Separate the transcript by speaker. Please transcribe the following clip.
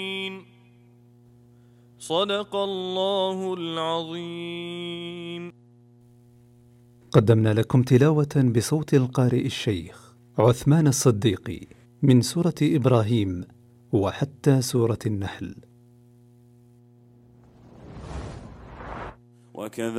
Speaker 1: صدق الله العظيم.
Speaker 2: قدمنا لكم تلاوة بصوت القارئ الشيخ عثمان الصديقي من سورة إبراهيم وحتى سورة النحل.
Speaker 1: وكذلك